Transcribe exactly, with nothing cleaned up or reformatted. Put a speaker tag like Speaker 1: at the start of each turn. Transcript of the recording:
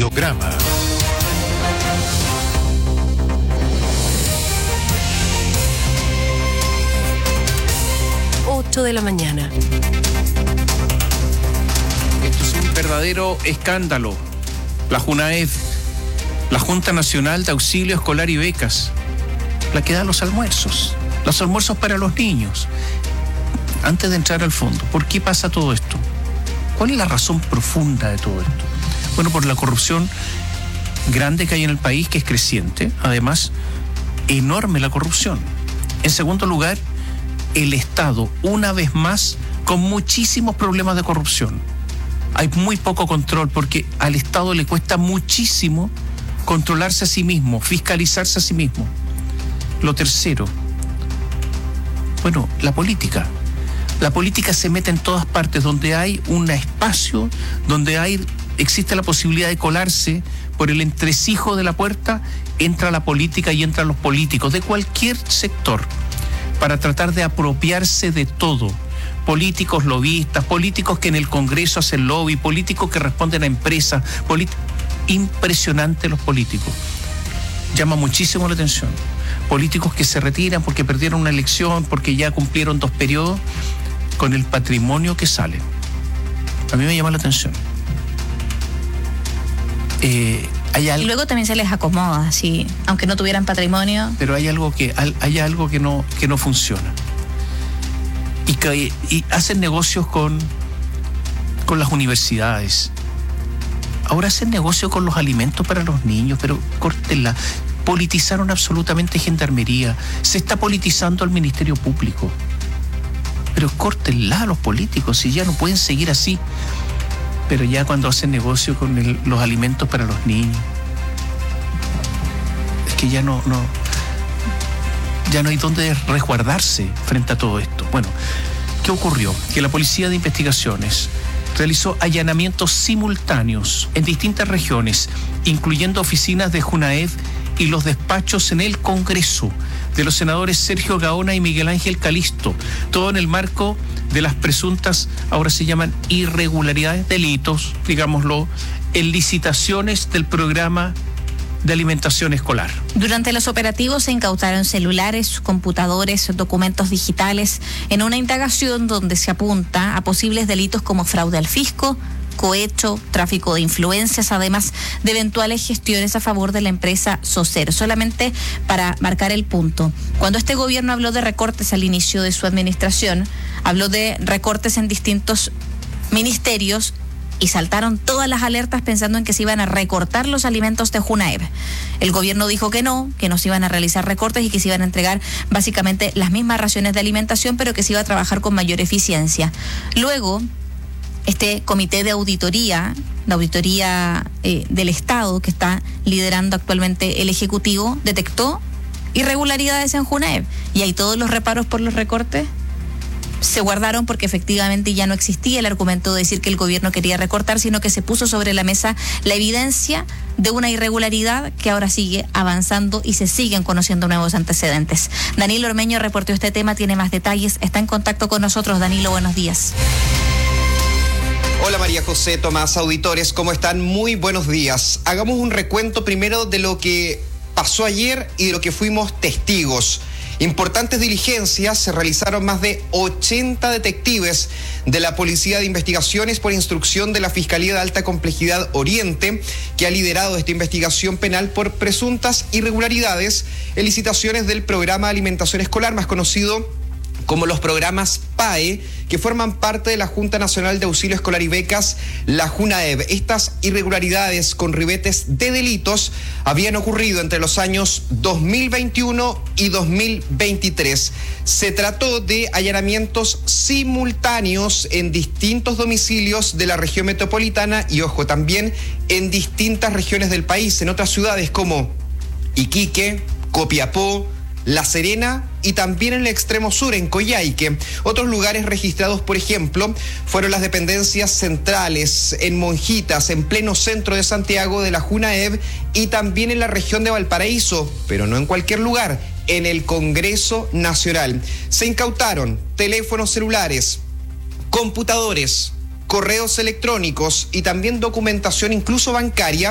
Speaker 1: Radiograma.
Speaker 2: ocho de la mañana.
Speaker 3: Esto es un verdadero escándalo. La JUNAEV, la Junta Nacional de Auxilio Escolar y Becas, la que da los almuerzos, los almuerzos para los niños. Antes de entrar al fondo, ¿por qué pasa todo esto? ¿Cuál es la razón profunda de todo esto? Bueno, por la corrupción grande que hay en el país, que es creciente. Además, enorme la corrupción. En segundo lugar, el Estado, una vez más, con muchísimos problemas de corrupción. Hay muy poco control porque al Estado le cuesta muchísimo controlarse a sí mismo, fiscalizarse a sí mismo. Lo tercero, bueno, la política. La política se mete en todas partes donde hay un espacio, donde hay, existe la posibilidad de colarse por el entresijo de la puerta, entra la política y entran los políticos de cualquier sector para tratar de apropiarse de todo. Políticos lobistas, políticos que en el Congreso hacen lobby, políticos que responden a empresas, polit... impresionante los políticos. Llama muchísimo la atención. Políticos que se retiran porque perdieron una elección, porque ya cumplieron dos periodos, con el patrimonio que sale. A mí me llama la atención. Eh, hay algo,
Speaker 4: y luego también se les acomoda, sí, aunque no tuvieran patrimonio.
Speaker 3: Pero hay algo que hay algo que no que no funciona. Y, que, y hacen negocios con con las universidades. Ahora hacen negocio con los alimentos para los niños, pero córtenla. Politizaron absolutamente Gendarmería. Se está politizando al Ministerio Público. Pero córtenla a los políticos y ya no pueden seguir así. Pero ya cuando hacen negocio con el, los alimentos para los niños, es que ya no, no, ya no hay dónde resguardarse frente a todo esto. Bueno, ¿qué ocurrió? Que la Policía de Investigaciones realizó allanamientos simultáneos en distintas regiones, incluyendo oficinas de JUNAEV y los despachos en el Congreso de los senadores Sergio Gaona y Miguel Ángel Calisto, todo en el marco de las presuntas, ahora se llaman irregularidades, delitos, digámoslo, en licitaciones del programa de alimentación escolar.
Speaker 4: Durante los operativos se incautaron celulares, computadores, documentos digitales, en una indagación donde se apunta a posibles delitos como fraude al fisco, cohecho, tráfico de influencias, además de eventuales gestiones a favor de la empresa Socer. Solamente para marcar el punto, cuando este gobierno habló de recortes al inicio de su administración, habló de recortes en distintos ministerios y saltaron todas las alertas pensando en que se iban a recortar los alimentos de JUNAEV. El gobierno dijo que no, que no se iban a realizar recortes y que se iban a entregar básicamente las mismas raciones de alimentación, pero que se iba a trabajar con mayor eficiencia. Luego, este comité de auditoría, de auditoría eh, del Estado que está liderando actualmente el Ejecutivo, detectó irregularidades en JUNAEV. Y ahí todos los reparos por los recortes se guardaron porque efectivamente ya no existía el argumento de decir que el gobierno quería recortar, sino que se puso sobre la mesa la evidencia de una irregularidad que ahora sigue avanzando y se siguen conociendo nuevos antecedentes. Danilo Ormeño reportó este tema, tiene más detalles, está en contacto con nosotros. Danilo, buenos días.
Speaker 5: Hola María José, Tomás, auditores, ¿cómo están? Muy buenos días. Hagamos un recuento primero de lo que pasó ayer y de lo que fuimos testigos. Importantes diligencias, se realizaron más de ochenta detectives de la Policía de Investigaciones por instrucción de la Fiscalía de Alta Complejidad Oriente, que ha liderado esta investigación penal por presuntas irregularidades en licitaciones del programa de alimentación escolar, más conocido como los programas P A E, que forman parte de la Junta Nacional de Auxilio Escolar y Becas, la JUNAEV. Estas irregularidades con ribetes de delitos habían ocurrido entre los años dos mil veintiuno y dos mil veintitrés. Se trató de allanamientos simultáneos en distintos domicilios de la región metropolitana y, ojo, también en distintas regiones del país, en otras ciudades como Iquique, Copiapó, La Serena y también en el extremo sur, en Coyhaique. Otros lugares registrados, por ejemplo, fueron las dependencias centrales, en Monjitas, en pleno centro de Santiago, de la JUNAEV, y también en la región de Valparaíso, pero no en cualquier lugar, en el Congreso Nacional. Se incautaron teléfonos celulares, computadores, correos electrónicos y también documentación incluso bancaria